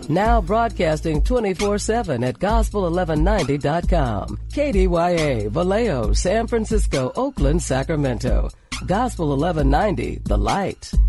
Now broadcasting 24/7 at gospel1190.com. KDYA, Vallejo, San Francisco, Oakland, Sacramento. Gospel 1190, The Light.